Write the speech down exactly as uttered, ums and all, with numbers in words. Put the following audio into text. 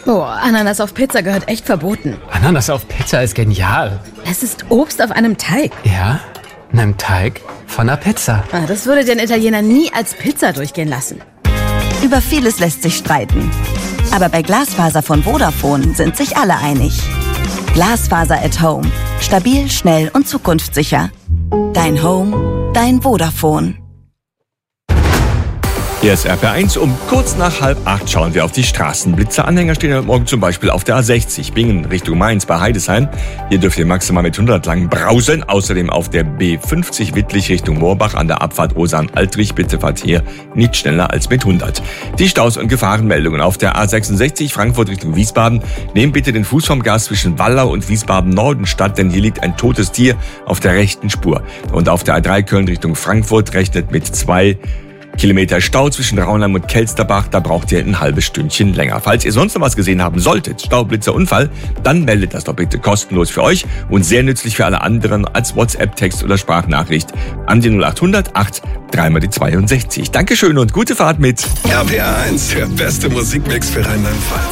Oh, Ananas auf Pizza gehört echt verboten. Ananas auf Pizza ist genial. Es ist Obst auf einem Teig. Ja, einem Teig von einer Pizza. Ah, das würde den Italiener nie als Pizza durchgehen lassen. Über vieles lässt sich streiten. Aber bei Glasfaser von Vodafone sind sich alle einig. Glasfaser at Home. Stabil, schnell und zukunftssicher. Dein Home, dein Vodafone. Hier ist R P R eins. Um kurz nach halb acht schauen wir auf die Straßen. Blitzeranhänger stehen heute Morgen zum Beispiel auf der A sechzig, Bingen Richtung Mainz bei Heidesheim. Hier dürft ihr maximal mit hundert lang brausen. Außerdem auf der B fünfzig Wittlich Richtung Moorbach an der Abfahrt Osan-Altrich. Bitte fahrt hier nicht schneller als mit hundert. Die Staus- und Gefahrenmeldungen auf der A sechsundsechzig Frankfurt Richtung Wiesbaden. Nehmt bitte den Fuß vom Gas zwischen Wallau und Wiesbaden Norden statt, denn hier liegt ein totes Tier auf der rechten Spur. Und auf der A drei Köln Richtung Frankfurt rechnet mit zwei Kilometer Stau zwischen Raunheim und Kelsterbach, da braucht ihr ein halbes Stündchen länger. Falls ihr sonst noch was gesehen haben solltet, Staublitzer, Unfall, dann meldet das doch bitte kostenlos für euch und sehr nützlich für alle anderen als WhatsApp-Text oder Sprachnachricht an die null achthundert acht dreimal die zweiundsechzig. Dankeschön und gute Fahrt mit R P R eins, der beste Musikmix für Rheinland-Pfalz.